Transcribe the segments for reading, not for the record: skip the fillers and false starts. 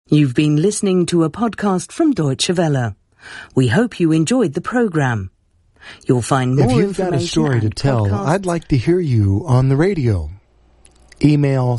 You've been listening to a podcast from Deutsche Welle. We hope you enjoyed the program. You'll find more information. If you've got a story to tell, I'd like to hear you on the radio. Email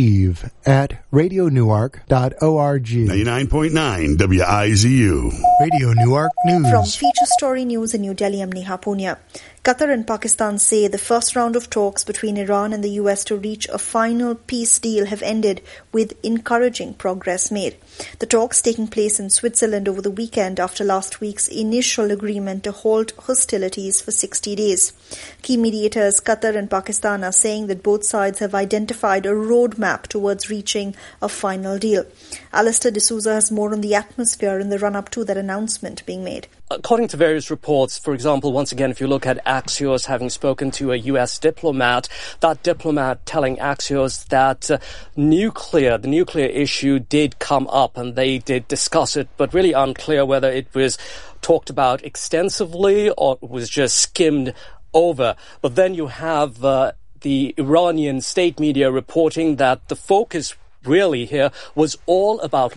steve@radionewark.org. 99.9 WIZU. Radio Newark News. From Feature Story News in New Delhi, I'm Neha Punya. Qatar and Pakistan say the first round of talks between Iran and the US to reach a final peace deal have ended with encouraging progress made. The talks taking place in Switzerland over the weekend after last week's initial agreement to halt hostilities for 60 days. Key mediators Qatar and Pakistan are saying that both sides have identified a roadmap towards reaching a final deal. Alistair D'Souza has more on the atmosphere in the run-up to that announcement being made. According to various reports, for example, once again, if you look at Axios having spoken to a US diplomat, that diplomat telling Axios that the nuclear issue did come up and they did discuss it, but really unclear whether it was talked about extensively or it was just skimmed over. But then you have the Iranian state media reporting that the focus really here was all about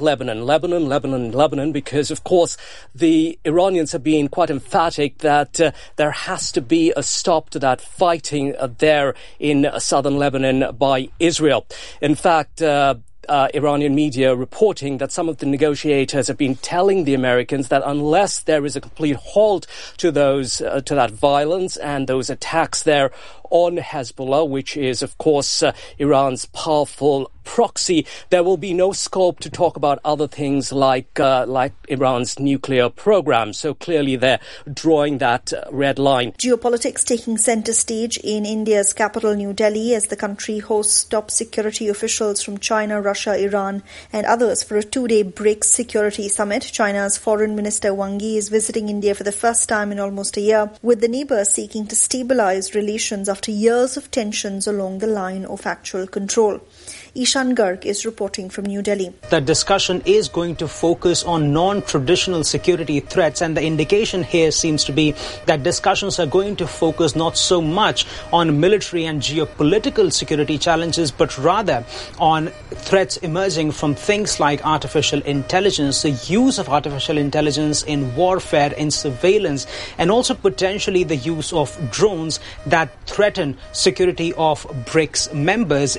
Lebanon, because, of course, the Iranians have been quite emphatic that there has to be a stop to that fighting there in southern Lebanon by Israel. In fact, Iranian media reporting that some of the negotiators have been telling the Americans that unless there is a complete halt to that violence and those attacks there on Hezbollah, which is, of course, Iran's powerful proxy, there will be no scope to talk about other things like Iran's nuclear program. So clearly they're drawing that red line. Geopolitics taking center stage in India's capital, New Delhi, as the country hosts top security officials from China, Russia, Iran and others for a 2-day BRICS security summit. China's Foreign Minister Wang Yi is visiting India for the first time in almost a year, with the neighbours seeking to stabilize relations after years of tensions along the line of actual control. Ishan Garg is reporting from New Delhi. The discussion is going to focus on non-traditional security threats, and the indication here seems to be that discussions are going to focus not so much on military and geopolitical security challenges, but rather on threats emerging from things like artificial intelligence, the use of artificial intelligence in warfare, in surveillance, and also potentially the use of drones that threaten security of BRICS members.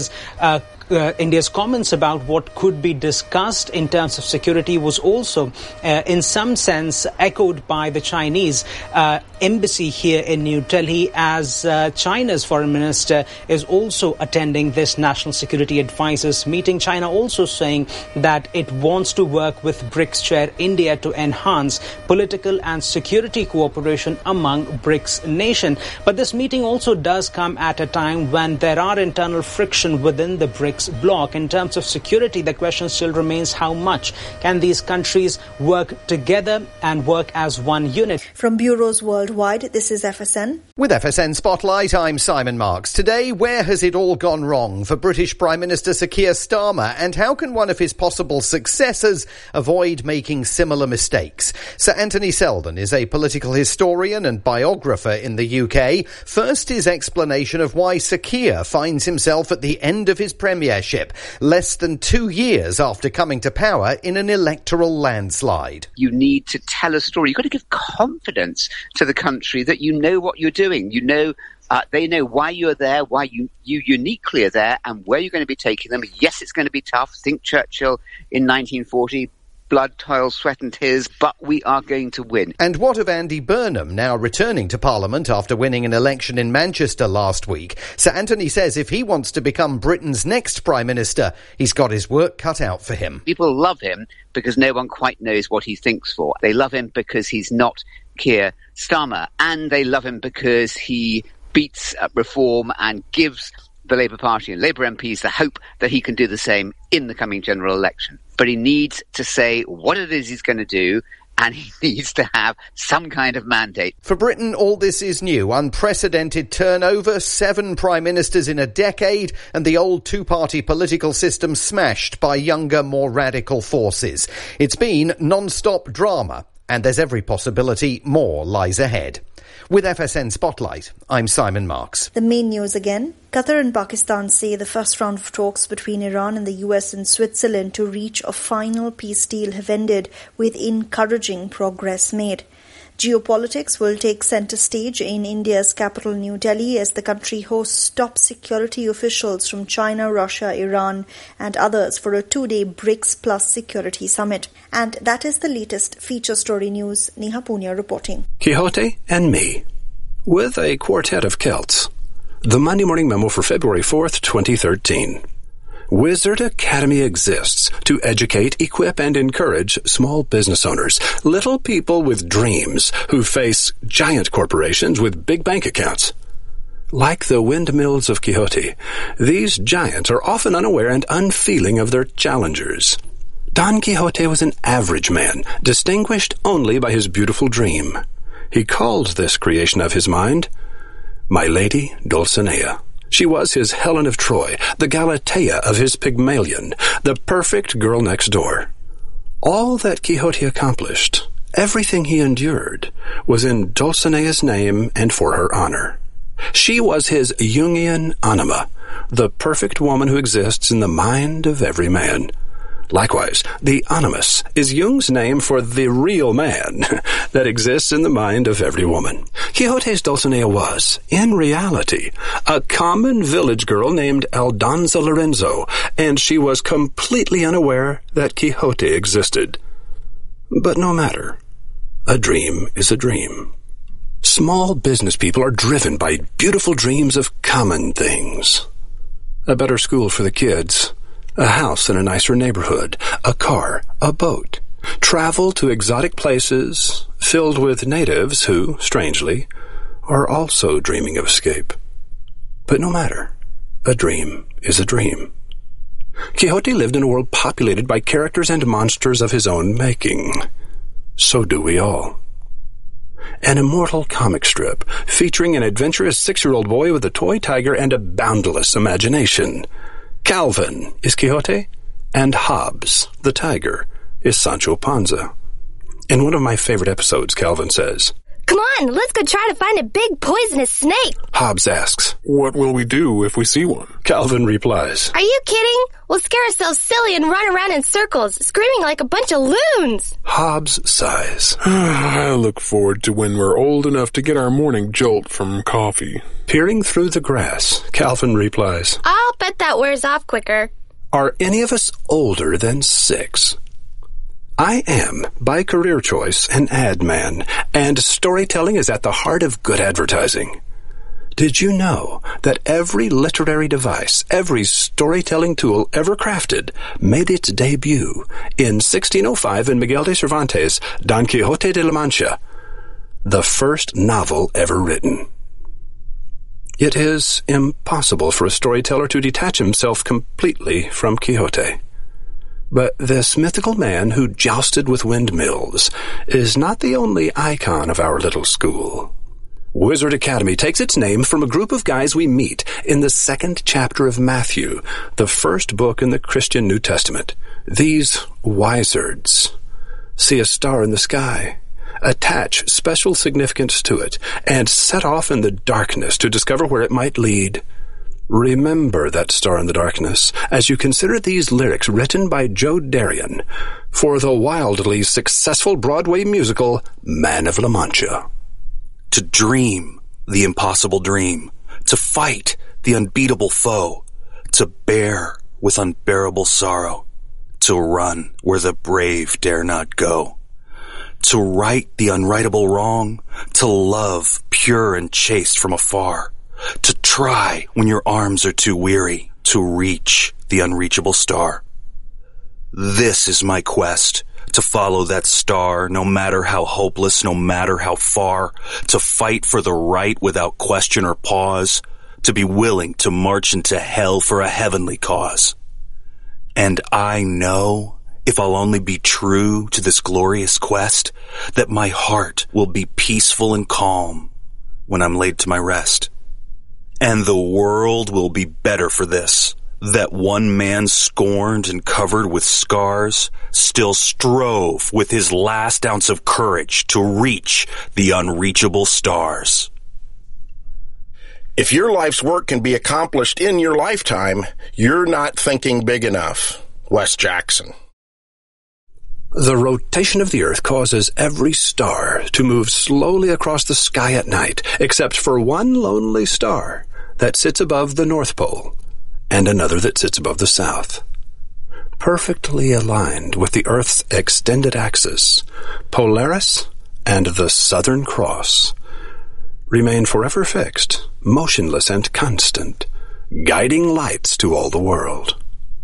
India's comments about what could be discussed in terms of security was also, in some sense, echoed by the Chinese embassy here in New Delhi, as China's foreign minister is also attending this national security advisors meeting. China also saying that it wants to work with BRICS chair India to enhance political and security cooperation among BRICS nations. But this meeting also does come at a time when there are internal friction within the BRICS bloc. In terms of security, the question still remains how much can these countries work together and work as one unit. From bureaus worldwide, this is FSN. With FSN Spotlight, I'm Simon Marks. Today, where has it all gone wrong for British Prime Minister Sir Keir Starmer, and how can one of his possible successors avoid making similar mistakes? Sir Anthony Selden is a political historian and biographer in the UK. First, his explanation of why Sir Keir finds himself at the end of his premiership, less than 2 years after coming to power in an electoral landslide. You need to tell a story. You've got to give confidence to the country that you know what you're doing. You know, they know why you're there, why you uniquely are there, and where you're going to be taking them. Yes, it's going to be tough. Think Churchill in 1940. Blood, toil, sweat and tears, but we are going to win. And what of Andy Burnham, now returning to Parliament after winning an election in Manchester last week? Sir Anthony says if he wants to become Britain's next Prime Minister, he's got his work cut out for him. People love him because no one quite knows what he thinks for. They love him because he's not Keir Starmer, and they love him because he beats reform and gives the Labour Party and Labour MPs the hope that he can do the same in the coming general election. But he needs to say what it is he's going to do, and he needs to have some kind of mandate. For Britain, all this is new. Unprecedented turnover, 7 prime ministers in a decade, and the old two-party political system smashed by younger, more radical forces. It's been non-stop drama, and there's every possibility more lies ahead. With FSN Spotlight, I'm Simon Marks. The main news again. Qatar and Pakistan say the first round of talks between Iran and the US and Switzerland to reach a final peace deal have ended with encouraging progress made. Geopolitics will take centre stage in India's capital New Delhi as the country hosts top security officials from China, Russia, Iran and others for a 2-day BRICS Plus security summit. And that is the latest feature story news. Neha Punya reporting. Quixote and me, with a quartet of Celts. The Monday Morning Memo for February 4th, 2013. Wizard Academy exists to educate, equip, and encourage small business owners, little people with dreams who face giant corporations with big bank accounts. Like the windmills of Quixote, these giants are often unaware and unfeeling of their challengers. Don Quixote was an average man, distinguished only by his beautiful dream. He called this creation of his mind, My Lady Dulcinea. She was his Helen of Troy, the Galatea of his Pygmalion, the perfect girl next door. All that Quixote accomplished, everything he endured, was in Dulcinea's name and for her honor. She was his Jungian anima, the perfect woman who exists in the mind of every man. Likewise, the animus is Jung's name for the real man that exists in the mind of every woman. Quixote's Dulcinea was, in reality, a common village girl named Aldonza Lorenzo, and she was completely unaware that Quixote existed. But no matter. A dream is a dream. Small business people are driven by beautiful dreams of common things. A better school for the kids, a house in a nicer neighborhood, a car, a boat, travel to exotic places filled with natives who, strangely, are also dreaming of escape. But no matter, a dream is a dream. Quixote lived in a world populated by characters and monsters of his own making. So do we all. An immortal comic strip featuring an adventurous 6-year-old boy with a toy tiger and a boundless imagination. Calvin is Quixote, and Hobbes, the tiger, is Sancho Panza. In one of my favorite episodes, Calvin says, "Come on, let's go try to find a big poisonous snake." Hobbes asks, "What will we do if we see one?" Calvin replies, "Are you kidding? We'll scare ourselves silly and run around in circles, screaming like a bunch of loons." Hobbes sighs. "I look forward to when we're old enough to get our morning jolt from coffee." Peering through the grass, Calvin replies, "I'll bet that wears off quicker." Are any of us older than 6? I am, by career choice, an ad man, and storytelling is at the heart of good advertising. Did you know that every literary device, every storytelling tool ever crafted, made its debut in 1605 in Miguel de Cervantes' Don Quixote de la Mancha, the first novel ever written? It is impossible for a storyteller to detach himself completely from Quixote. But this mythical man who jousted with windmills is not the only icon of our little school. Wizard Academy takes its name from a group of guys we meet in the 2nd chapter of Matthew, the first book in the Christian New Testament. These wizards see a star in the sky, attach special significance to it, and set off in the darkness to discover where it might lead. Remember that star in the darkness as you consider these lyrics written by Joe Darian for the wildly successful Broadway musical Man of La Mancha. To dream the impossible dream, to fight the unbeatable foe, to bear with unbearable sorrow, to run where the brave dare not go, to right the unrightable wrong, to love pure and chaste from afar, to try when your arms are too weary, to reach the unreachable star. This is my quest, to follow that star, no matter how hopeless, no matter how far, to fight for the right without question or pause, to be willing to march into hell for a heavenly cause. And I know, if I'll only be true to this glorious quest, that my heart will be peaceful and calm when I'm laid to my rest. And the world will be better for this, that one man scorned and covered with scars still strove with his last ounce of courage to reach the unreachable stars. If your life's work can be accomplished in your lifetime, you're not thinking big enough. Wes Jackson. The rotation of the Earth causes every star to move slowly across the sky at night, except for one lonely star that sits above the North Pole and another that sits above the South. Perfectly aligned with the Earth's extended axis, Polaris and the Southern Cross remain forever fixed, motionless and constant, guiding lights to all the world.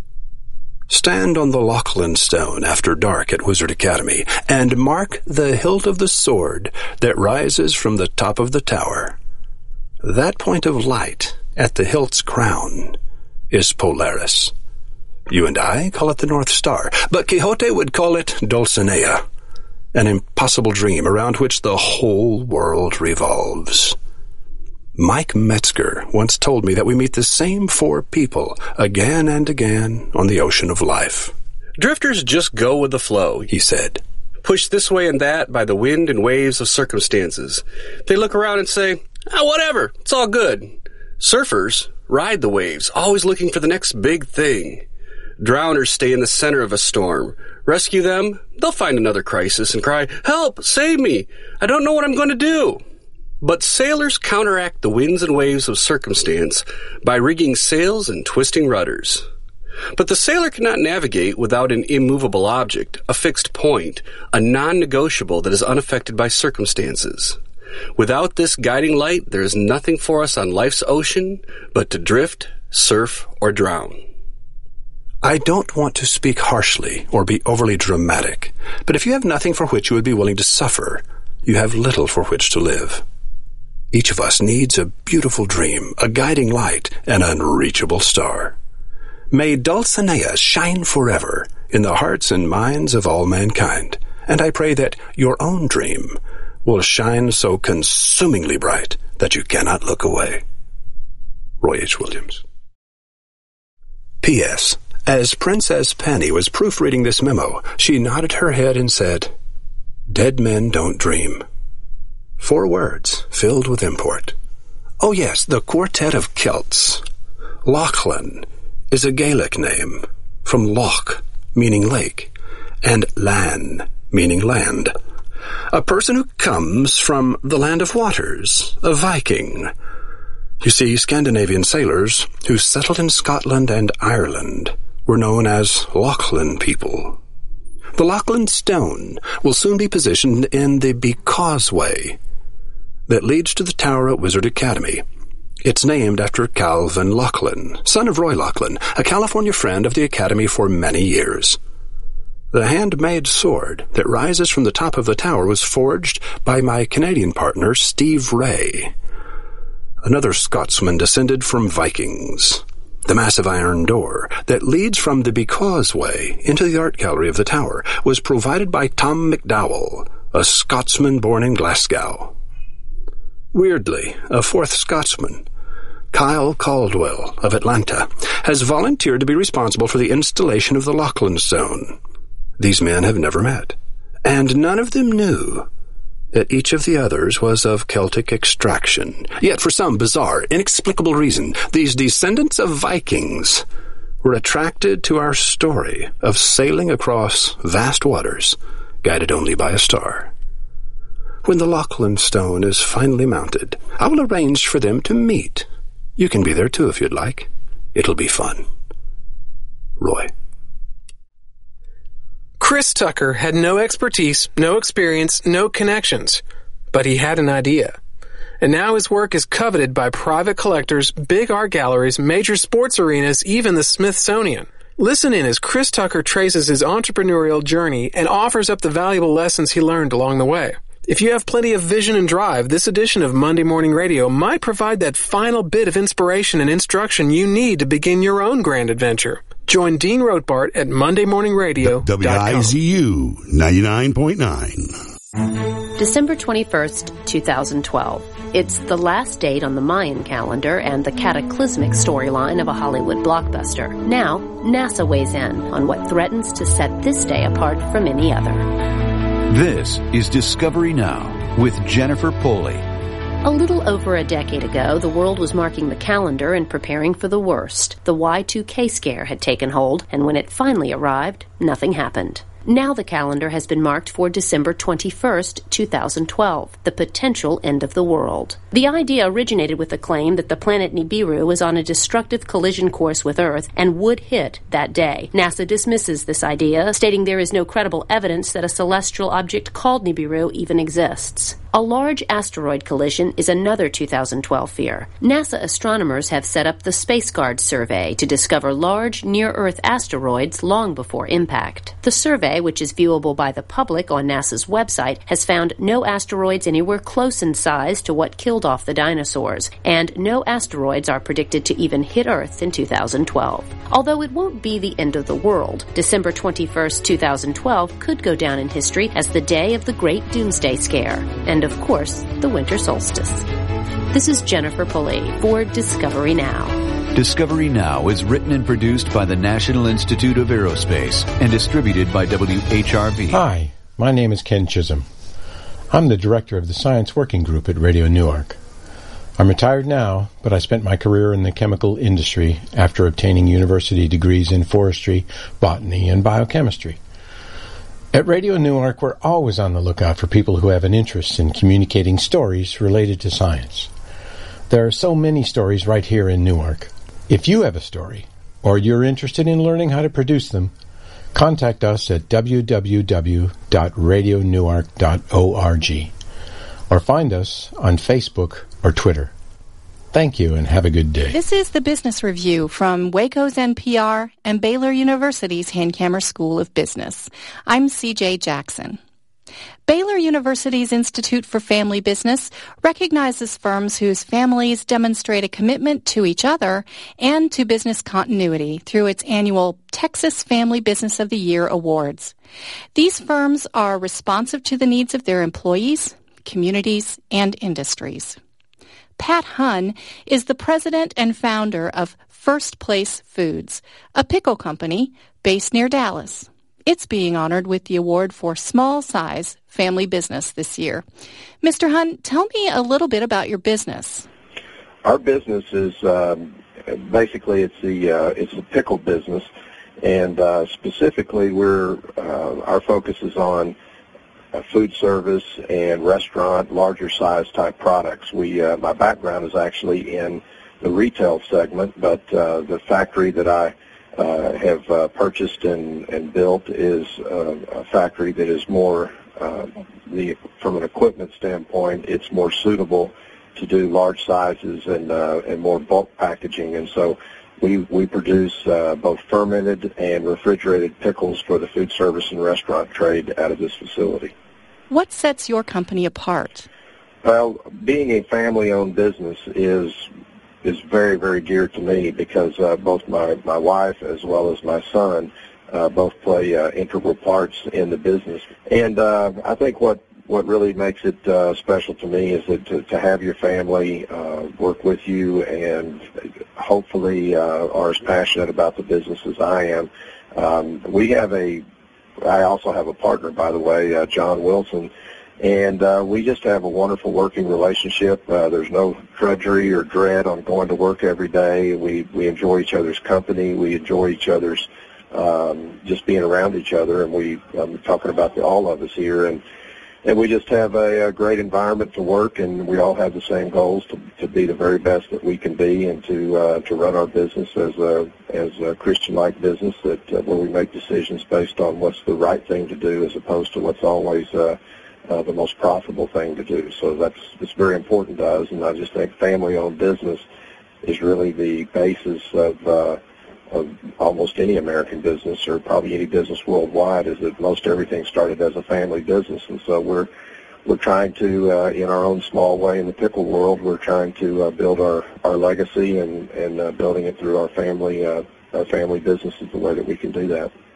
Stand on the Lachlan Stone after dark at Wizard Academy and mark the hilt of the sword that rises from the top of the tower. That point of light at the hilt's crown is Polaris. You and I call it the North Star, but Quixote would call it Dulcinea, an impossible dream around which the whole world revolves. Mike Metzger once told me that we meet the same four people again and again on the ocean of life. Drifters just go with the flow, he said. Pushed this way and that by the wind and waves of circumstances. They look around and say, whatever, it's all good. Surfers ride the waves, always looking for the next big thing. Drowners stay in the center of a storm. Rescue them, they'll find another crisis and cry, help, save me, I don't know what I'm going to do. But sailors counteract the winds and waves of circumstance by rigging sails and twisting rudders. But the sailor cannot navigate without an immovable object, a fixed point, a non-negotiable that is unaffected by circumstances. Without this guiding light, there is nothing for us on life's ocean but to drift, surf, or drown. I don't want to speak harshly or be overly dramatic, but if you have nothing for which you would be willing to suffer, you have little for which to live. Each of us needs a beautiful dream, a guiding light, an unreachable star. May Dulcinea shine forever in the hearts and minds of all mankind, and I pray that your own dream will shine so consumingly bright that you cannot look away. Roy H. Williams. P.S. As Princess Penny was proofreading this memo, she nodded her head and said, "Dead men don't dream." 4 words filled with import. Oh yes, the Quartet of Celts. Lachlan is a Gaelic name, from loch, meaning lake, and lan, meaning land. A person who comes from the land of waters, a Viking. You see, Scandinavian sailors who settled in Scotland and Ireland were known as Lachlan people. The Lachlan Stone will soon be positioned in the Becauseway that leads to the tower at Wizard Academy. It's named after Calvin Lachlan, son of Roy Lachlan, a California friend of the Academy for many years. The handmade sword that rises from the top of the tower was forged by my Canadian partner, Steve Ray, another Scotsman descended from Vikings. The massive iron door that leads from the Becauseway into the art gallery of the tower was provided by Tom McDowell, a Scotsman born in Glasgow. Weirdly, a 4th Scotsman, Kyle Caldwell of Atlanta, has volunteered to be responsible for the installation of the Lachlan Stone. These men have never met, and none of them knew that each of the others was of Celtic extraction. Yet for some bizarre, inexplicable reason, these descendants of Vikings were attracted to our story of sailing across vast waters, guided only by a star. When the Lachlan Stone is finally mounted, I will arrange for them to meet. You can be there too if you'd like. It'll be fun. Roy. Chris Tucker had no expertise, no experience, no connections, but he had an idea. And now his work is coveted by private collectors, big art galleries, major sports arenas, even the Smithsonian. Listen in as Chris Tucker traces his entrepreneurial journey and offers up the valuable lessons he learned along the way. If you have plenty of vision and drive, this edition of Monday Morning Radio might provide that final bit of inspiration and instruction you need to begin your own grand adventure. Join Dean Rothbart at MondayMorningRadio.com. WIZU 99.9. December 21st, 2012. It's the last date on the Mayan calendar and the cataclysmic storyline of a Hollywood blockbuster. Now, NASA weighs in on what threatens to set this day apart from any other. This is Discovery Now with Jennifer Pulley. A little over a decade ago, the world was marking the calendar and preparing for the worst. The Y2K scare had taken hold, and when it finally arrived, nothing happened. Now the calendar has been marked for December 21st, 2012, the potential end of the world. The idea originated with the claim that the planet Nibiru was on a destructive collision course with Earth and would hit that day. NASA dismisses this idea, stating there is no credible evidence that a celestial object called Nibiru even exists. A large asteroid collision is another 2012 fear. NASA astronomers have set up the SpaceGuard survey to discover large, near-Earth asteroids long before impact. The survey, which is viewable by the public on NASA's website, has found no asteroids anywhere close in size to what killed off the dinosaurs, and no asteroids are predicted to even hit Earth in 2012. Although it won't be the end of the world, December 21st, 2012 could go down in history as the day of the Great Doomsday Scare, and of course, the winter solstice. This is Jennifer Pulley for Discovery Now. Discovery Now is written and produced by the National Institute of Aerospace and distributed by WHRV. Hi, my name is Ken Chisholm. I'm the director of the Science Working Group at Radio Newark. I'm retired now, but I spent my career in the chemical industry after obtaining university degrees in forestry, botany, and biochemistry. At Radio Newark, we're always on the lookout for people who have an interest in communicating stories related to science. There are so many stories right here in Newark. If you have a story, or you're interested in learning how to produce them, contact us at www.radionewark.org or find us on Facebook or Twitter. Thank you and have a good day. This is the Business Review from Waco's NPR and Baylor University's Hankamer School of Business. I'm C.J. Jackson. Baylor University's Institute for Family Business recognizes firms whose families demonstrate a commitment to each other and to business continuity through its annual Texas Family Business of the Year Awards. These firms are responsive to the needs of their employees, communities, and industries. Pat Hunn is the president and founder of First Place Foods, a pickle company based near Dallas. It's being honored with the award for small-size family business this year. Mr. Hunn, tell me a little bit about your business. Our business is basically it's a pickle business, and specifically our focus is on food service and restaurant, larger size type products. My background is actually in the retail segment, but the factory that I have purchased and built is a factory that is more, from an equipment standpoint, it's more suitable to do large sizes and more bulk packaging. And so we produce both fermented and refrigerated pickles for the food service and restaurant trade out of this facility. What sets your company apart? Well, being a family-owned business is very, very dear to me because both my wife as well as my son both play integral parts in the business. And I think what really makes it special to me is that to have your family work with you and hopefully are as passionate about the business as I am. I also have a partner, by the way, John Wilson, and we just have a wonderful working relationship. There's no drudgery or dread on going to work every day. We enjoy each other's company. We enjoy each other's just being around each other, and I'm talking about all of us here, and we just have a great environment to work, and we all have the same goals to be the very best that we can be, and to run our business as a Christian-like business where we make decisions based on what's the right thing to do as opposed to what's always the most profitable thing to do. So it's very important to us, and I just think family-owned business is really the basis of almost any American business, or probably any business worldwide, is that most everything started as a family business. And so we're trying to, in our own small way in the pickle world, we're trying to build our legacy and building it through our family business is the way that we can do that.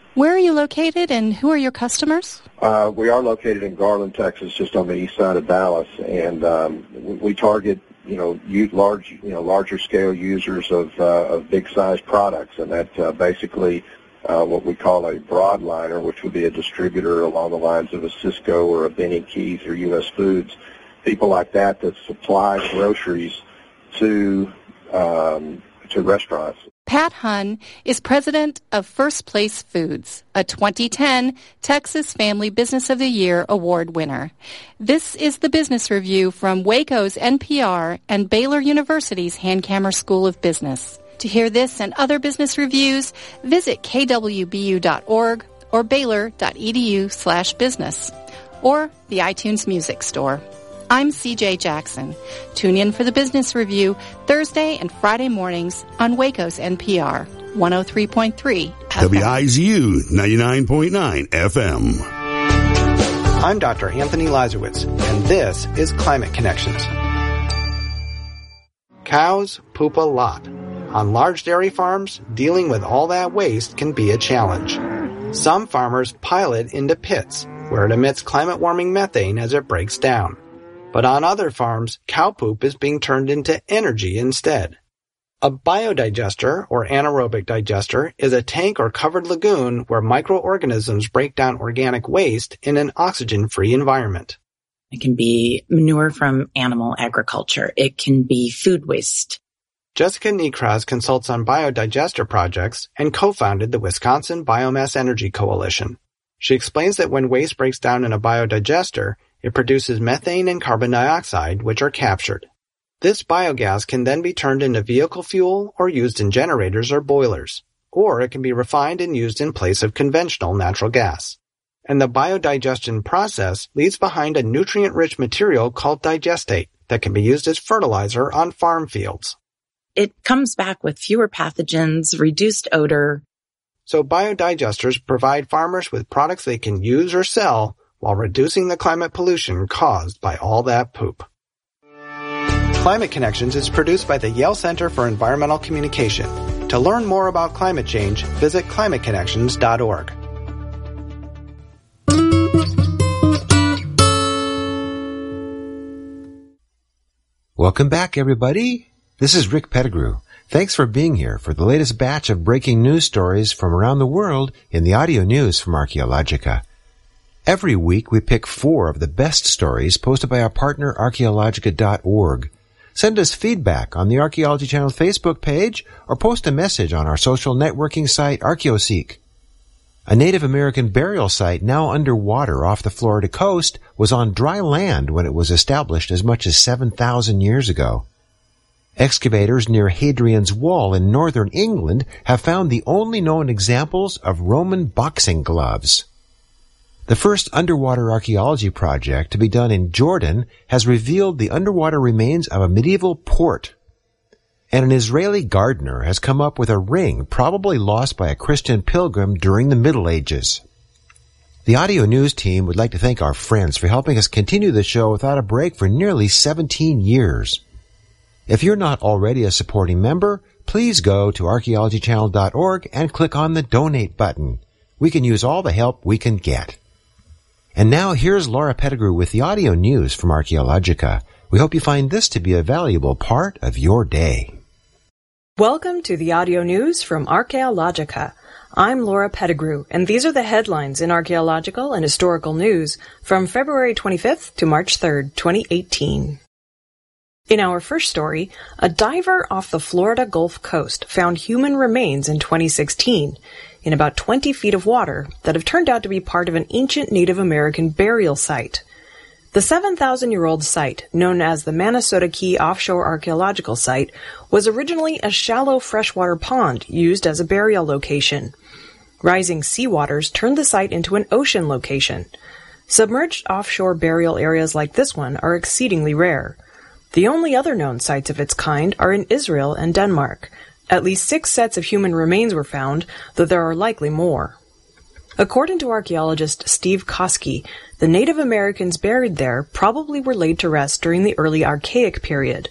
Where are you located and who are your customers? We are located in Garland, Texas, just on the east side of Dallas, and we target larger scale users of big size products, and that's basically what we call a broadliner, which would be a distributor along the lines of a Cisco or a Benny Keith or U.S. Foods, people like that supply groceries to restaurants. Pat Hunn is president of First Place Foods, a 2010 Texas Family Business of the Year award winner. This is the Business Review from Waco's NPR and Baylor University's Hankamer School of Business. To hear this and other business reviews, visit kwbu.org or baylor.edu/business or the iTunes Music Store. I'm CJ Jackson. Tune in for the Business Review Thursday and Friday mornings on Waco's NPR 103.3 WIZU 99.9 FM. I'm Dr. Anthony Lazarowitz, and this is Climate Connections. Cows poop a lot. On large dairy farms, dealing with all that waste can be a challenge. Some farmers pile it into pits, where it emits climate-warming methane as it breaks down. But on other farms, cow poop is being turned into energy instead. A biodigester, or anaerobic digester, is a tank or covered lagoon where microorganisms break down organic waste in an oxygen-free environment. It can be manure from animal agriculture. It can be food waste. Jessica Niekraz consults on biodigester projects and co-founded the Wisconsin Biomass Energy Coalition. She explains that when waste breaks down in a biodigester, it produces methane and carbon dioxide, which are captured. This biogas can then be turned into vehicle fuel or used in generators or boilers, or it can be refined and used in place of conventional natural gas. And the biodigestion process leaves behind a nutrient-rich material called digestate that can be used as fertilizer on farm fields. It comes back with fewer pathogens, reduced odor. So biodigesters provide farmers with products they can use or sell while reducing the climate pollution caused by all that poop. Climate Connections is produced by the Yale Center for Environmental Communication. To learn more about climate change, visit climateconnections.org. Welcome back, everybody. This is Rick Pettigrew. Thanks for being here for the latest batch of breaking news stories from around the world in the audio news from Archaeologica. Every week we pick 4 of the best stories posted by our partner Archaeologica.org. Send us feedback on the Archaeology Channel Facebook page or post a message on our social networking site ArchaeoSeek. A Native American burial site now underwater off the Florida coast was on dry land when it was established as much as 7,000 years ago. Excavators near Hadrian's Wall in northern England have found the only known examples of Roman boxing gloves. The first underwater archaeology project to be done in Jordan has revealed the underwater remains of a medieval port. And an Israeli gardener has come up with a ring probably lost by a Christian pilgrim during the Middle Ages. The audio news team would like to thank our friends for helping us continue the show without a break for nearly 17 years. If you're not already a supporting member, please go to archaeologychannel.org and click on the donate button. We can use all the help we can get. And now here's Laura Pettigrew with the audio news from Archaeologica. We hope you find this to be a valuable part of your day. Welcome to the audio news from Archaeologica. I'm Laura Pettigrew, and these are the headlines in archaeological and historical news from February 25th to March 3rd, 2018. In our first story, a diver off the Florida Gulf Coast found human remains in 2016 in about 20 feet of water that have turned out to be part of an ancient Native American burial site. The 7,000-year-old site, known as the Manasota Key Offshore Archaeological Site, was originally a shallow freshwater pond used as a burial location. Rising seawaters turned the site into an ocean location. Submerged offshore burial areas like this one are exceedingly rare. The only other known sites of its kind are in Israel and Denmark. At least 6 sets of human remains were found, though there are likely more. According to archaeologist Steve Koski, the Native Americans buried there probably were laid to rest during the early Archaic period.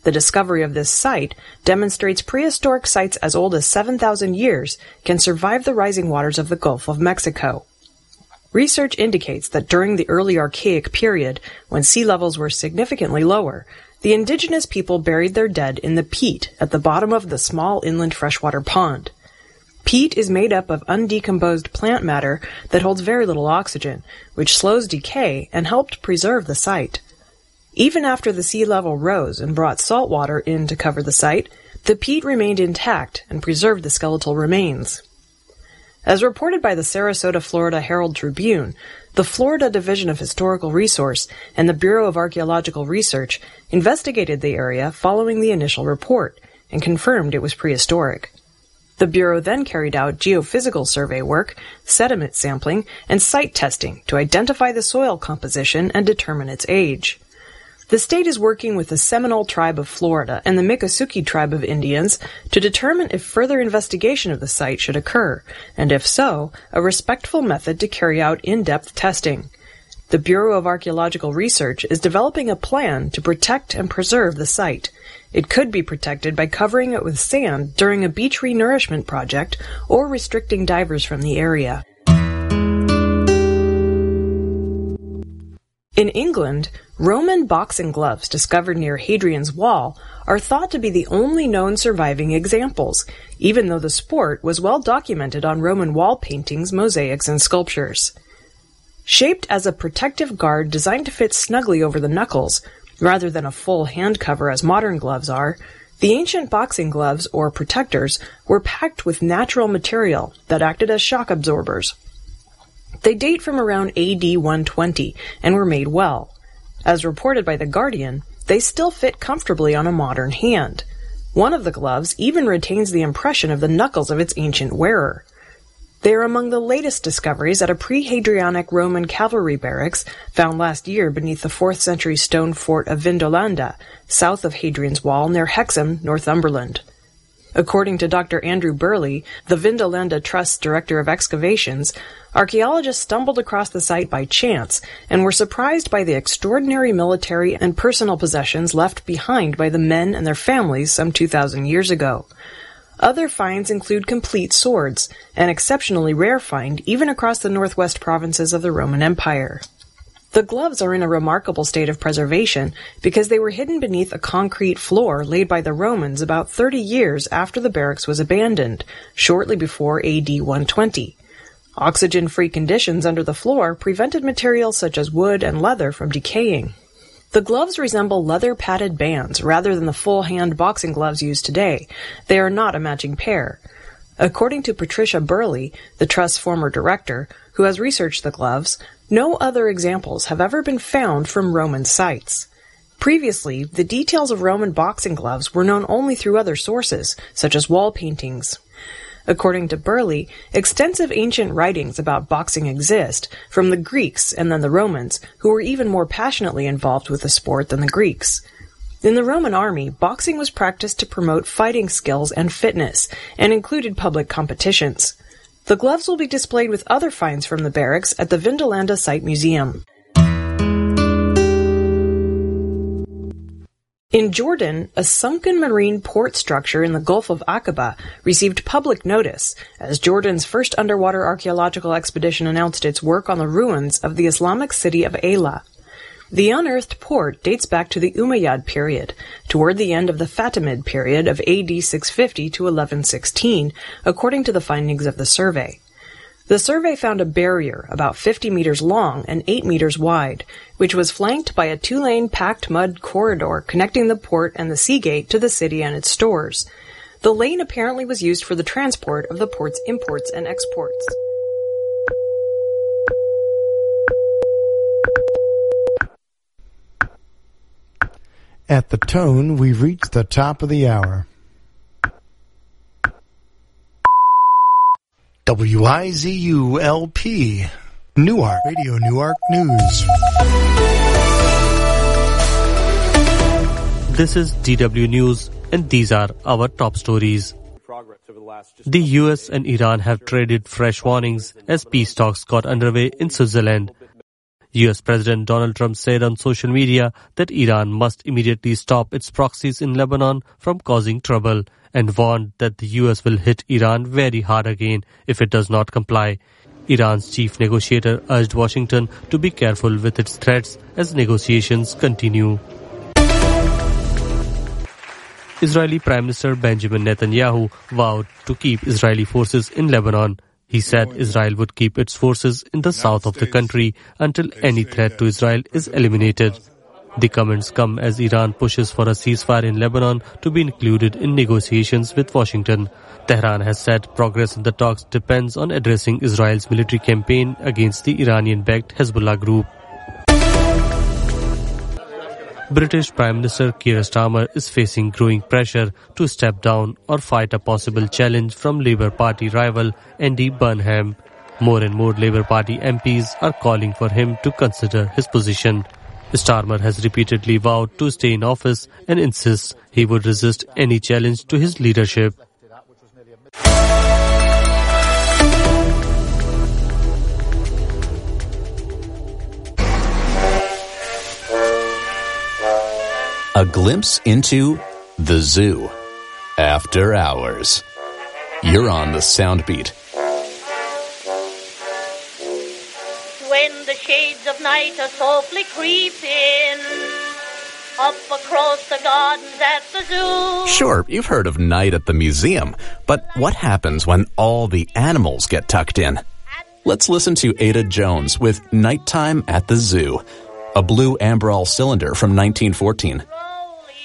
The discovery of this site demonstrates prehistoric sites as old as 7,000 years can survive the rising waters of the Gulf of Mexico. Research indicates that during the early Archaic period, when sea levels were significantly lower, the indigenous people buried their dead in the peat at the bottom of the small inland freshwater pond. Peat is made up of undecomposed plant matter that holds very little oxygen, which slows decay and helped preserve the site. Even after the sea level rose and brought salt water in to cover the site, the peat remained intact and preserved the skeletal remains. As reported by the Sarasota, Florida Herald-Tribune, the Florida Division of Historical Resource and the Bureau of Archaeological Research investigated the area following the initial report and confirmed it was prehistoric. The Bureau then carried out geophysical survey work, sediment sampling, and site testing to identify the soil composition and determine its age. The state is working with the Seminole Tribe of Florida and the Miccosukee Tribe of Indians to determine if further investigation of the site should occur, and if so, a respectful method to carry out in-depth testing. The Bureau of Archaeological Research is developing a plan to protect and preserve the site. It could be protected by covering it with sand during a beach renourishment project or restricting divers from the area. In England, Roman boxing gloves discovered near Hadrian's Wall are thought to be the only known surviving examples, even though the sport was well documented on Roman wall paintings, mosaics, and sculptures. Shaped as a protective guard designed to fit snugly over the knuckles, rather than a full hand cover as modern gloves are, the ancient boxing gloves, or protectors, were packed with natural material that acted as shock absorbers. They date from around AD 120 and were made well. As reported by The Guardian, they still fit comfortably on a modern hand. One of the gloves even retains the impression of the knuckles of its ancient wearer. They are among the latest discoveries at a pre-Hadrianic Roman cavalry barracks found last year beneath the 4th century stone fort of Vindolanda, south of Hadrian's Wall near Hexham, Northumberland. According to Dr. Andrew Burley, the Vindolanda Trust's director of excavations, archaeologists stumbled across the site by chance and were surprised by the extraordinary military and personal possessions left behind by the men and their families some 2,000 years ago. Other finds include complete swords, an exceptionally rare find even across the northwest provinces of the Roman Empire. The gloves are in a remarkable state of preservation because they were hidden beneath a concrete floor laid by the Romans about 30 years after the barracks was abandoned, shortly before AD 120. Oxygen-free conditions under the floor prevented materials such as wood and leather from decaying. The gloves resemble leather padded bands rather than the full-hand boxing gloves used today. They are not a matching pair. According to Patricia Burley, the Trust's former director, who has researched the gloves, no other examples have ever been found from Roman sites. Previously, the details of Roman boxing gloves were known only through other sources, such as wall paintings. According to Burley, extensive ancient writings about boxing exist from the Greeks and then the Romans, who were even more passionately involved with the sport than the Greeks. In the Roman army, boxing was practiced to promote fighting skills and fitness, and included public competitions. The gloves will be displayed with other finds from the barracks at the Vindolanda Site Museum. In Jordan, a sunken marine port structure in the Gulf of Aqaba received public notice as Jordan's first underwater archaeological expedition announced its work on the ruins of the Islamic city of Ayla. The unearthed port dates back to the Umayyad period, toward the end of the Fatimid period of AD 650 to 1116, according to the findings of the survey. The survey found a barrier about 50 meters long and 8 meters wide, which was flanked by a 2-lane packed mud corridor connecting the port and the sea gate to the city and its stores. The lane apparently was used for the transport of the port's imports and exports. At the tone, we've reached the top of the hour. WIZU-LP, Newark, Radio Newark News. This is DW News, and these are our top stories. The US and Iran have traded fresh warnings as peace talks got underway in Switzerland. US President Donald Trump said on social media that Iran must immediately stop its proxies in Lebanon from causing trouble and warned that the US will hit Iran very hard again if it does not comply. Iran's chief negotiator urged Washington to be careful with its threats as negotiations continue. Israeli Prime Minister Benjamin Netanyahu vowed to keep Israeli forces in Lebanon. He said Israel would keep its forces in the south of the country until any threat to Israel is eliminated. The comments come as Iran pushes for a ceasefire in Lebanon to be included in negotiations with Washington. Tehran has said progress in the talks depends on addressing Israel's military campaign against the Iranian-backed Hezbollah group. British Prime Minister Keir Starmer is facing growing pressure to step down or fight a possible challenge from Labour Party rival Andy Burnham. More and more Labour Party MPs are calling for him to consider his position. Starmer has repeatedly vowed to stay in office and insists he would resist any challenge to his leadership. A glimpse into the zoo. After hours. You're on the sound beat. When the shades of night are softly creeping up across the gardens at the zoo. Sure, you've heard of night at the museum, but what happens when all the animals get tucked in? Let's listen to Ada Jones with Nighttime at the Zoo, a blue Amberol cylinder from 1914.